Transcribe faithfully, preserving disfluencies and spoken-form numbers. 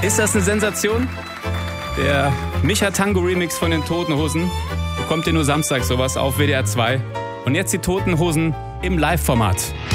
Ist das eine Sensation? Der Micha-Tango-Remix von den Toten Hosen bekommt ihr nur Samstag sowas auf W D R zwei. Und jetzt die Toten Hosen im Live-Format.